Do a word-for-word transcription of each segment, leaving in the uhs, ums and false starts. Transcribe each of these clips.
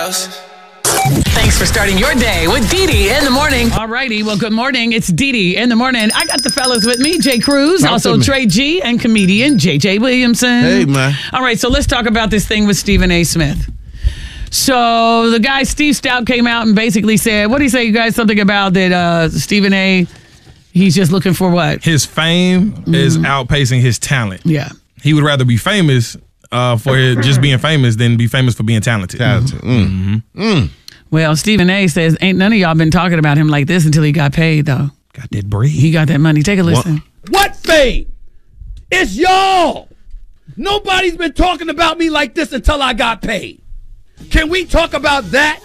house. Thanks for starting your day with Dee Dee in the morning. All righty. Well, good morning. It's Dee Dee in the morning. I got the fellas with me, Jay Cruz, Talk also Trey G, and comedian J J Williamson. Hey, man. All right, so let's talk about this thing with Stephen A. Smith. So the guy, Steve Stout, came out and basically said, what did he say, you guys? Something about that uh, Stephen A., he's just looking for what? His fame mm-hmm. is outpacing his talent. Yeah. He would rather be famous uh, for his, just being famous than be famous for being talented. Talented. Mm. Mm-hmm. Mm. Well, Stephen A. says, ain't none of y'all been talking about him like this until he got paid, though. Got that bread. He got that money. Take a listen. What, what fame? It's y'all. Nobody's been talking about me like this until I got paid. Can we talk about that?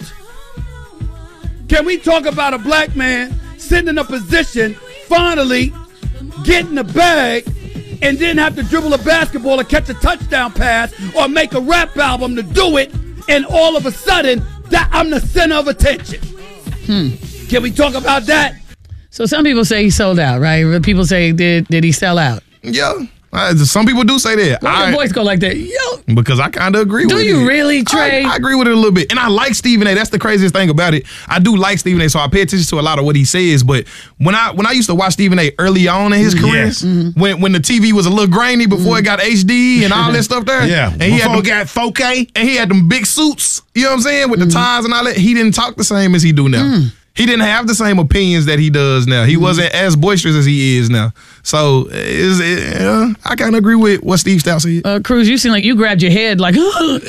Can we talk about a black man sitting in a position, finally getting a bag, and then have to dribble a basketball or catch a touchdown pass or make a rap album to do it, and all of a sudden, that I'm the center of attention? Hmm. Can we talk about that? So some people say he sold out, right? People say, did did he sell out? Yeah. Uh, some people do say that. Why your voice go like that? Yo. Because I kind of agree do with it. Do you really, Trey? I, I agree with it a little bit. And I like Stephen A. That's the craziest thing about it. I do like Stephen A., so I pay attention to a lot of what he says. But when I when I used to watch Stephen A. early on in his career, yes. mm-hmm. when when the T V was a little grainy before mm-hmm. it got H D and all that stuff there. Yeah. And he before had them, it got four K. And he had them big suits, you know what I'm saying, with mm-hmm. the ties and all that. He didn't talk the same as he do now. Mm. He didn't have the same opinions that he does now. He mm-hmm. wasn't as boisterous as he is now. So is it, uh, I kind of agree with what Steve Stout said. Uh, Cruz, you seem like you grabbed your head like,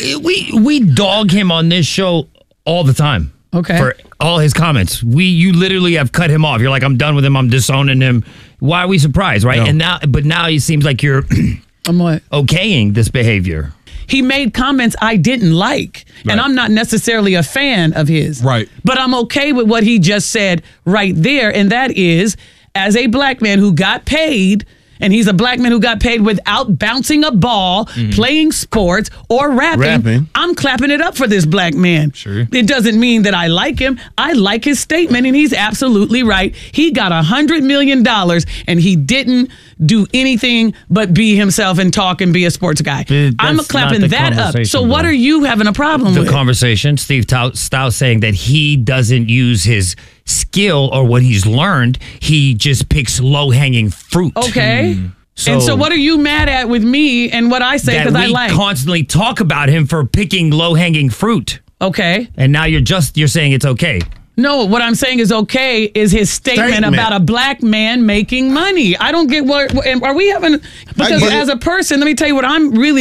we we dog him on this show all the time. Okay. For all his comments. We you literally have cut him off. You're like, I'm done with him. I'm disowning him. Why are we surprised, right? No. And now, but now it seems like you're I'm what? okaying this behavior. He made comments I didn't like, right. and I'm not necessarily a fan of his. Right. But I'm okay with what he just said right there, and that is, as a black man who got paid, and he's a black man who got paid without bouncing a ball, mm-hmm. playing sports, or rapping, rapping, I'm clapping it up for this black man. Sure. It doesn't mean that I like him. I like his statement, and he's absolutely right. He got one hundred million dollars, and he didn't do anything but be himself and talk and be a sports guy. It, I'm clapping that up. So what though. are you having a problem the with? The conversation, Steve Stout saying that he doesn't use his skill or what he's learned. He just picks low-hanging fruit. Okay. Mm. So, and so what are you mad at with me and what I say because I like? We constantly talk about him for picking low-hanging fruit. Okay. And now you're just, you're saying it's okay. No, what I'm saying is okay is his statement, statement about a black man making money. I don't get what, are we having, because as a person, let me tell you what I'm really